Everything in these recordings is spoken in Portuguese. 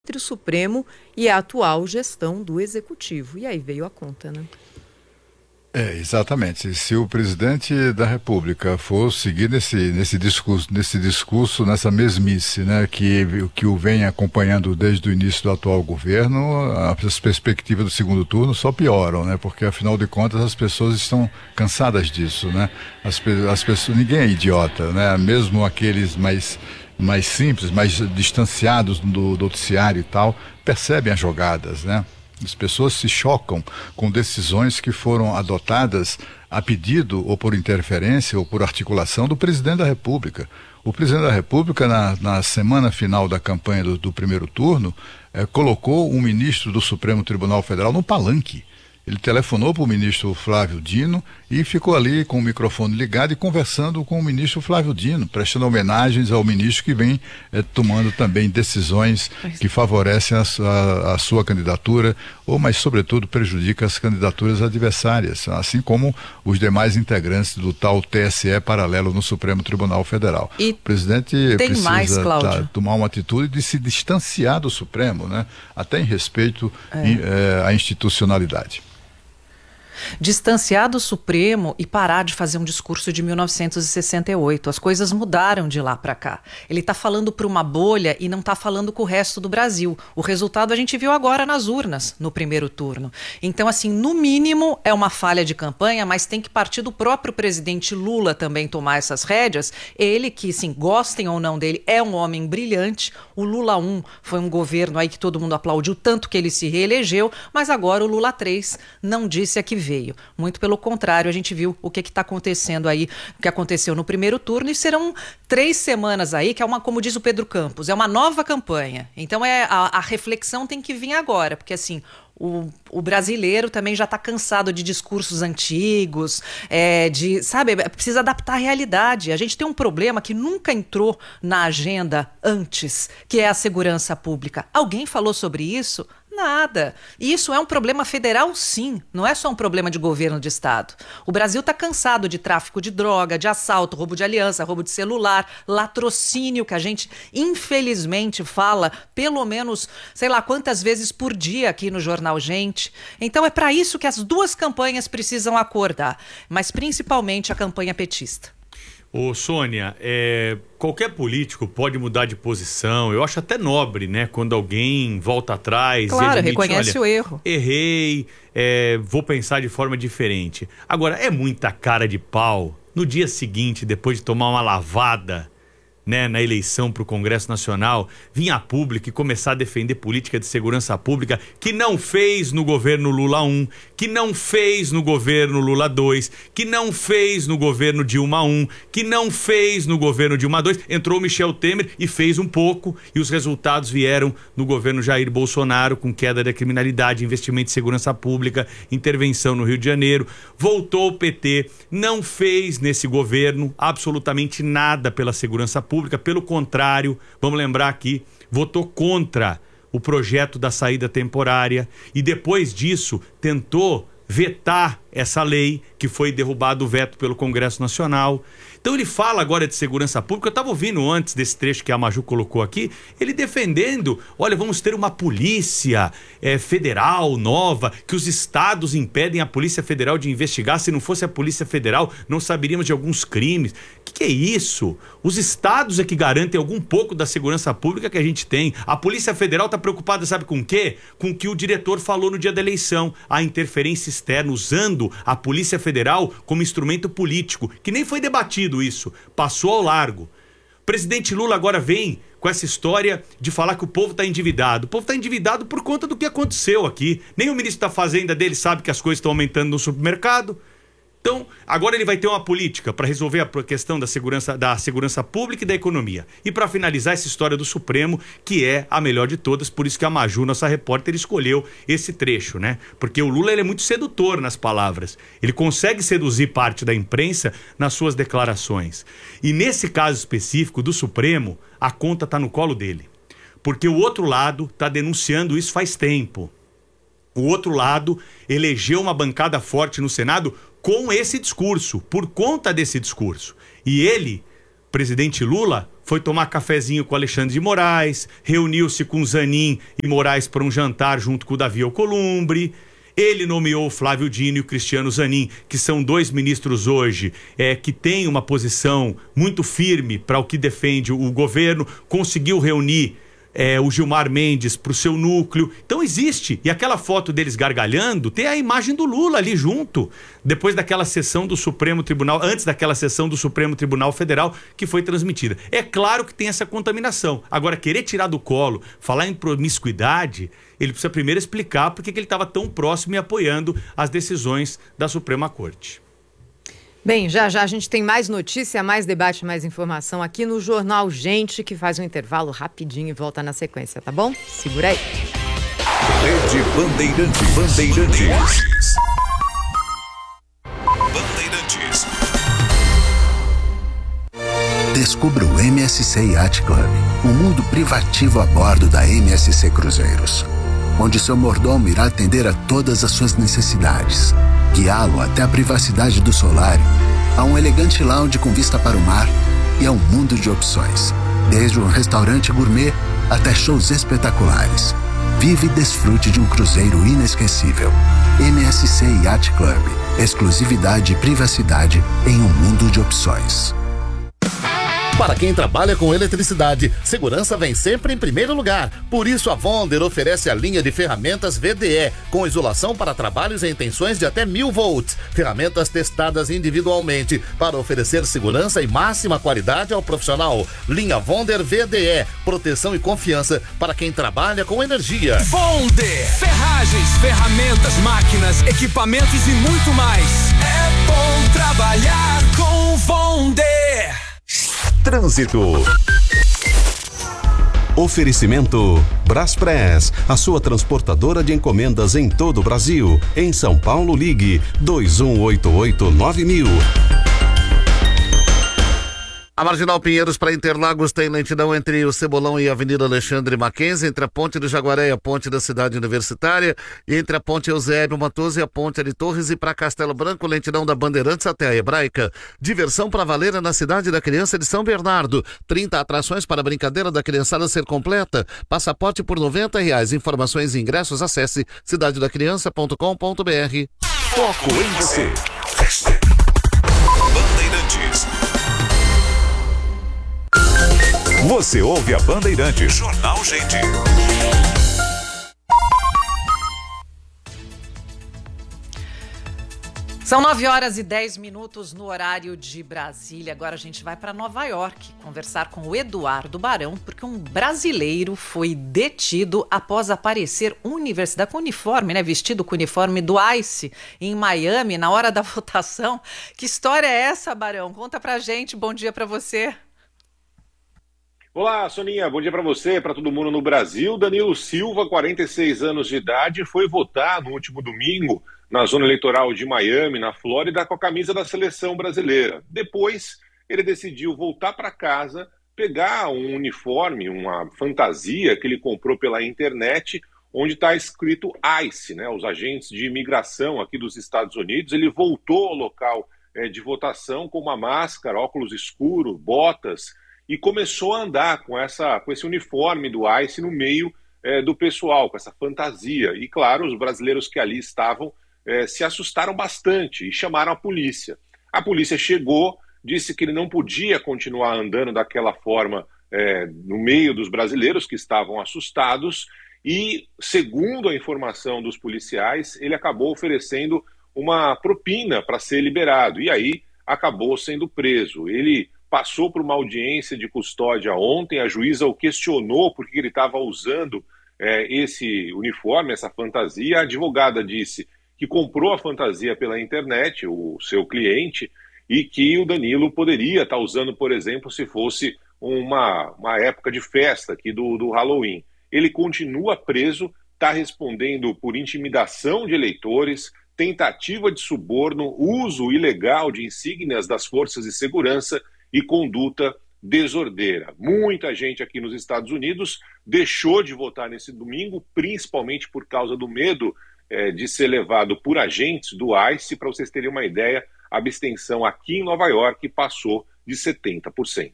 entre o Supremo e a atual gestão do Executivo. E aí veio a conta, né? Exatamente. Se o presidente da República for seguir nesse discurso, nessa mesmice, né, que o vem acompanhando desde o início do atual governo, as perspectivas do segundo turno só pioram, né, porque afinal de contas as pessoas estão cansadas disso, né? As pessoas, ninguém é idiota, né? Mesmo aqueles mais simples, mais distanciados do noticiário e tal, percebem as jogadas, né? As pessoas se chocam com decisões que foram adotadas a pedido ou por interferência ou por articulação do presidente da República. O presidente da República, na semana final da campanha do primeiro turno, colocou um ministro do Supremo Tribunal Federal no palanque. Ele telefonou para o ministro Flávio Dino e ficou ali com o microfone ligado e conversando com o ministro Flávio Dino, prestando homenagens ao ministro que vem tomando também decisões que favorecem a sua candidatura, mas sobretudo prejudica as candidaturas adversárias, assim como os demais integrantes do tal TSE paralelo no Supremo Tribunal Federal. E o presidente precisa tomar uma atitude de se distanciar do Supremo, né? Até em respeito à institucionalidade. Distanciar do Supremo e parar de fazer um discurso de 1968. As coisas mudaram de lá para cá. Ele está falando para uma bolha e não está falando com o resto do Brasil. O resultado a gente viu agora nas urnas, no primeiro turno. Então, assim, no mínimo é uma falha de campanha, mas tem que partir do próprio presidente Lula também tomar essas rédeas. Ele que, sim, gostem ou não dele, é um homem brilhante. O Lula 1 foi um governo aí que todo mundo aplaudiu tanto que ele se reelegeu, mas agora o Lula 3 não disse a que veio. Muito pelo contrário, a gente viu o que está acontecendo aí, o que aconteceu no primeiro turno, e serão 3 semanas aí, que é como diz o Pedro Campos, é uma nova campanha. Então a reflexão tem que vir agora, porque assim, o brasileiro também já está cansado de discursos antigos, precisa adaptar a realidade. A gente tem um problema que nunca entrou na agenda antes, que é a segurança pública. Alguém falou sobre isso? Nada. E isso é um problema federal, sim. Não é só um problema de governo de estado. O Brasil está cansado de tráfico de droga, de assalto, roubo de aliança, roubo de celular, latrocínio, que a gente, infelizmente, fala pelo menos, sei lá quantas vezes por dia aqui no Jornal Gente. Então é para isso que as duas campanhas precisam acordar, mas principalmente a campanha petista. Ô Sônia, qualquer político pode mudar de posição. Eu acho até nobre, né? Quando alguém volta atrás e admite, reconhece o erro. Errei, vou pensar de forma diferente. Agora, é muita cara de pau no dia seguinte, depois de tomar uma lavada, né, na eleição para o Congresso Nacional, vir a público e começar a defender política de segurança pública que não fez no governo Lula 1, que não fez no governo Lula 2, que não fez no governo Dilma 1, que não fez no governo Dilma 2. Entrou Michel Temer e fez um pouco, e os resultados vieram no governo Jair Bolsonaro, com queda da criminalidade, investimento em segurança pública, intervenção no Rio de Janeiro. Voltou o PT, não fez nesse governo absolutamente nada pela segurança pública, pelo contrário, vamos lembrar aqui, votou contra o projeto da saída temporária e depois disso tentou vetar essa lei, que foi derrubado o veto pelo Congresso Nacional. Então ele fala agora de segurança pública. Eu estava ouvindo antes desse trecho que a Maju colocou aqui, ele defendendo, olha, vamos ter uma polícia federal nova, que os estados impedem a Polícia Federal de investigar. Se não fosse a Polícia Federal, não saberíamos de alguns crimes. O que é isso? Os estados é que garantem algum pouco da segurança pública que a gente tem. A Polícia Federal está preocupada, sabe com o quê? Com o que o diretor falou no dia da eleição, a interferência externa, usando a Polícia Federal como instrumento político, que nem foi debatido isso, passou ao largo. O presidente Lula agora vem com essa história de falar que o povo está endividado. O povo está endividado por conta do que aconteceu aqui. Nem o ministro da Fazenda dele sabe que as coisas estão aumentando no supermercado. Então, agora ele vai ter uma política para resolver a questão da segurança pública e da economia. E para finalizar essa história do Supremo, que é a melhor de todas, por isso que a Maju, nossa repórter, escolheu esse trecho, né? Porque o Lula, ele é muito sedutor nas palavras. Ele consegue seduzir parte da imprensa nas suas declarações. E nesse caso específico do Supremo, a conta está no colo dele. Porque o outro lado está denunciando isso faz tempo. O outro lado elegeu uma bancada forte no Senado com esse discurso, por conta desse discurso. E ele presidente Lula foi tomar cafezinho com Alexandre de Moraes, reuniu-se com Zanin e Moraes para um jantar junto com o Davi Alcolumbre. Ele nomeou o Flávio Dino e o Cristiano Zanin, que são 2 ministros hoje que têm uma posição muito firme para o que defende o governo, conseguiu reunir o Gilmar Mendes para o seu núcleo. Então existe. E aquela foto deles gargalhando, tem a imagem do Lula ali junto, depois daquela sessão do Supremo Tribunal, antes daquela sessão do Supremo Tribunal Federal que foi transmitida. É claro que tem essa contaminação. Agora, querer tirar do colo, falar em promiscuidade, ele precisa primeiro explicar por que ele estava tão próximo e apoiando as decisões da Suprema Corte. Bem, já a gente tem mais notícia, mais debate, mais informação aqui no Jornal Gente, que faz um intervalo rapidinho e volta na sequência, tá bom? Segura aí. Rede Bandeirantes. Descubra o MSC Yacht Club, um mundo privativo a bordo da MSC Cruzeiros, onde seu mordomo irá atender a todas as suas necessidades, guiá-lo até a privacidade do solário, a um elegante lounge com vista para o mar e a um mundo de opções, desde um restaurante gourmet até shows espetaculares. Vive e desfrute de um cruzeiro inesquecível. MSC Yacht Club, exclusividade e privacidade em um mundo de opções. Para quem trabalha com eletricidade, segurança vem sempre em primeiro lugar. Por isso, a Wonder oferece a linha de ferramentas VDE, com isolação para trabalhos em tensões de até 1000 volts. Ferramentas testadas individualmente para oferecer segurança e máxima qualidade ao profissional. Linha Wonder VDE, proteção e confiança para quem trabalha com energia. Wonder, ferragens, ferramentas, máquinas, equipamentos e muito mais. É bom trabalhar com Wonder. Trânsito. Oferecimento Braspress, a sua transportadora de encomendas em todo o Brasil. Em São Paulo, ligue 2188-9000. A Marginal Pinheiros para Interlagos tem lentidão entre o Cebolão e a Avenida Alexandre Mackenzie, entre a Ponte do Jaguaré e a Ponte da Cidade Universitária, e entre a Ponte Eusébio Matoso e a Ponte de Torres, e para Castelo Branco, lentidão da Bandeirantes até a Hebraica. Diversão para valer na Cidade da Criança de São Bernardo. 30 atrações para a brincadeira da criançada ser completa. Passaporte por R$90. Informações e ingressos, acesse cidadedacriança.com.br. Foco em você. Bandeirantes. Você ouve a Bandeirantes. Jornal Gente. São 9h10 no horário de Brasília. Agora a gente vai para Nova York conversar com o Eduardo Barão, porque um brasileiro foi detido após aparecer com uniforme, vestido com o uniforme do ICE em Miami na hora da votação. Que história é essa, Barão? Conta pra gente. Bom dia para você. Olá, Soninha, bom dia para você, para todo mundo no Brasil. Danilo Silva, 46 anos de idade, foi votar no último domingo na zona eleitoral de Miami, na Flórida, com a camisa da seleção brasileira. Depois, ele decidiu voltar para casa, pegar um uniforme, uma fantasia que ele comprou pela internet, onde está escrito ICE, os agentes de imigração aqui dos Estados Unidos. Ele voltou ao local de votação com uma máscara, óculos escuros, botas, e começou a andar com esse uniforme do ICE no meio do pessoal, com essa fantasia. E, claro, os brasileiros que ali estavam se assustaram bastante e chamaram a polícia. A polícia chegou, disse que ele não podia continuar andando daquela forma no meio dos brasileiros que estavam assustados e, segundo a informação dos policiais, ele acabou oferecendo uma propina para ser liberado e aí acabou sendo preso. Ele passou por uma audiência de custódia ontem, a juíza o questionou porque ele estava usando esse uniforme, essa fantasia. A advogada disse que comprou a fantasia pela internet, o seu cliente, e que o Danilo poderia estar usando, por exemplo, se fosse uma época de festa aqui do Halloween. Ele continua preso, está respondendo por intimidação de eleitores, tentativa de suborno, uso ilegal de insígnias das forças de segurança e conduta desordeira. Muita gente aqui nos Estados Unidos deixou de votar nesse domingo, principalmente por causa do medo de ser levado por agentes do ICE. Para vocês terem uma ideia, a abstenção aqui em Nova York passou de 70%.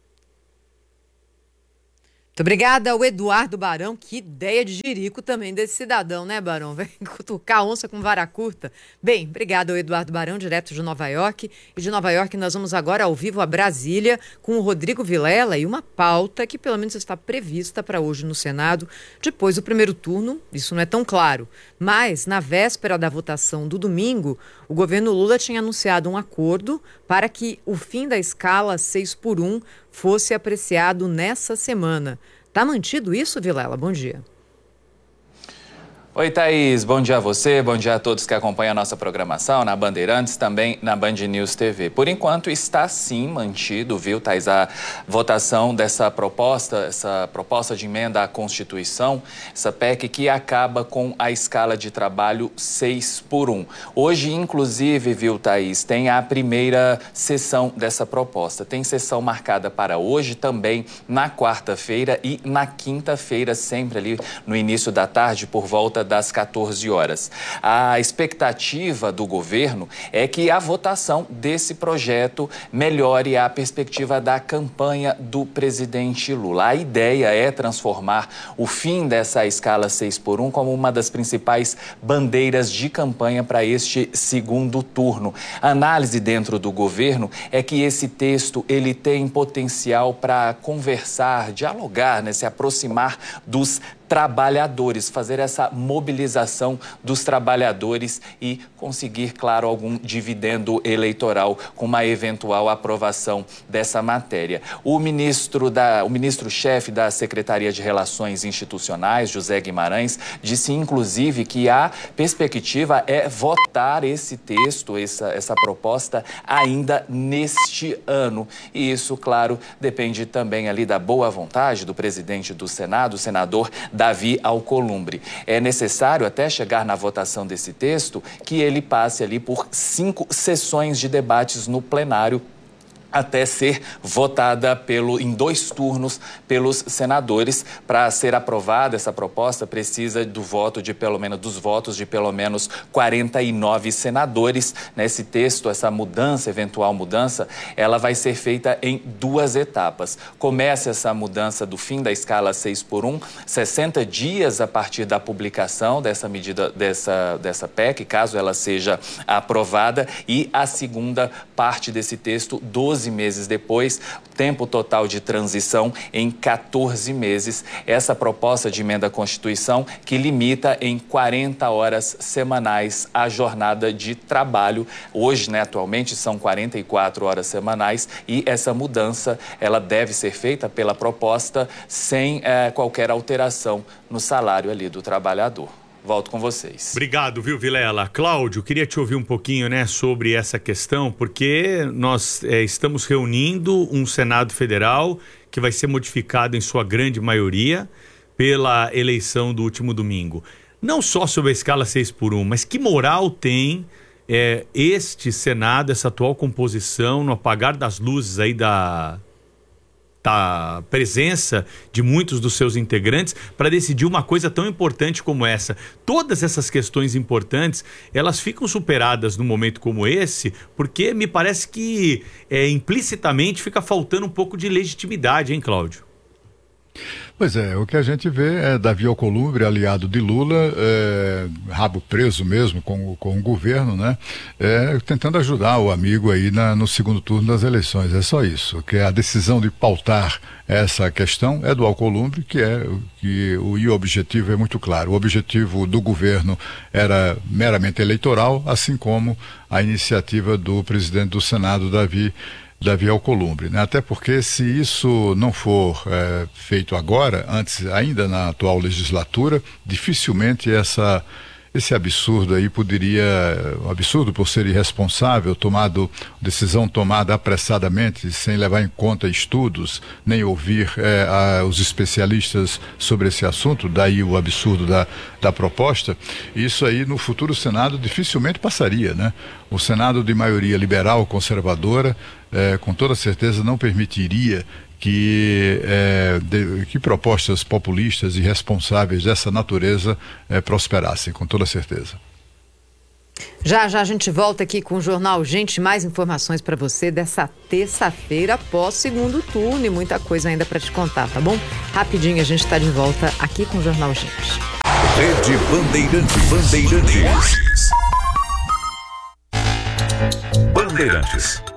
Muito obrigada ao Eduardo Barão. Que ideia de jirico também desse cidadão, né, Barão? Vem cutucar onça com vara curta. Bem, obrigado ao Eduardo Barão, direto de Nova York. E de Nova York nós vamos agora ao vivo a Brasília com o Rodrigo Vilela e uma pauta que pelo menos está prevista para hoje no Senado, depois do primeiro turno. Isso não é tão claro. Mas, na véspera da votação do domingo, o governo Lula tinha anunciado um acordo para que o fim da escala 6x1 fosse apreciado nessa semana. Tá mantido isso, Vilela? Bom dia. Oi, Thaís. Bom dia a você, bom dia a todos que acompanham a nossa programação na Bandeirantes, também na Band News TV. Por enquanto está sim mantido, viu, Thaís, a votação dessa proposta, essa proposta de emenda à Constituição, essa PEC que acaba com a escala de trabalho 6x1. Hoje, inclusive, viu, Thaís, tem a primeira sessão dessa proposta. Tem sessão marcada para hoje, também na quarta-feira e na quinta-feira, sempre ali no início da tarde, por volta das 14 horas. A expectativa do governo é que a votação desse projeto melhore a perspectiva da campanha do presidente Lula. A ideia é transformar o fim dessa escala 6x1 como uma das principais bandeiras de campanha para este segundo turno. A análise dentro do governo é que esse texto ele tem potencial para conversar, dialogar, né, se aproximar dos trabalhadores, fazer essa mobilização dos trabalhadores e conseguir, claro, algum dividendo eleitoral com uma eventual aprovação dessa matéria. O ministro-chefe da Secretaria de Relações Institucionais, José Guimarães, disse inclusive que a perspectiva é votar esse texto, essa proposta ainda neste ano. E isso, claro, depende também ali da boa vontade do presidente do Senado, o senador Davi Alcolumbre. É necessário, até chegar na votação desse texto, que ele passe ali por 5 sessões de debates no plenário, até ser votada em 2 turnos pelos senadores. Para ser aprovada essa proposta, precisa dos votos de pelo menos 49 senadores. Nesse texto, essa mudança, eventual mudança, ela vai ser feita em 2 etapas. Começa essa mudança do fim da escala 6x1, 60 dias a partir da publicação dessa medida, dessa PEC, caso ela seja aprovada, e a segunda parte desse texto, 12 meses depois, tempo total de transição em 14 meses. Essa proposta de emenda à Constituição que limita em 40 horas semanais a jornada de trabalho. Hoje, né, atualmente, são 44 horas semanais e essa mudança ela deve ser feita pela proposta sem qualquer alteração no salário ali do trabalhador. Volto com vocês. Obrigado, viu, Vilela? Cláudio, queria te ouvir um pouquinho, né, sobre essa questão, porque nós estamos reunindo um Senado Federal que vai ser modificado em sua grande maioria pela eleição do último domingo. Não só sobre a escala 6x1, mas que moral tem este Senado, essa atual composição, no apagar das luzes aí da presença de muitos dos seus integrantes para decidir uma coisa tão importante como essa. Todas essas questões importantes, elas ficam superadas num momento como esse, porque me parece que implicitamente fica faltando um pouco de legitimidade, hein, Cláudio? Pois é, o que a gente vê é Davi Alcolumbre, aliado de Lula, rabo preso mesmo com o governo, né? Tentando ajudar o amigo aí no segundo turno das eleições. É só isso, que a decisão de pautar essa questão é do Alcolumbre, e o objetivo é muito claro. O objetivo do governo era meramente eleitoral, assim como a iniciativa do presidente do Senado, Davi Alcolumbre, né? Até porque se isso não for feito agora, ainda na atual legislatura, dificilmente esse absurdo aí um absurdo por ser irresponsável, decisão tomada apressadamente, sem levar em conta estudos, nem ouvir os especialistas sobre esse assunto, daí o absurdo da proposta. Isso aí no futuro Senado dificilmente passaria, né? O Senado de maioria liberal, conservadora, com toda certeza não permitiria que propostas populistas e irresponsáveis dessa natureza prosperassem, com toda certeza. Já a gente volta aqui com o Jornal Gente, mais informações para você dessa terça-feira após segundo turno e muita coisa ainda para te contar, tá bom? Rapidinho a gente está de volta aqui com o Jornal Gente. Rede Bandeirantes. Bandeirantes.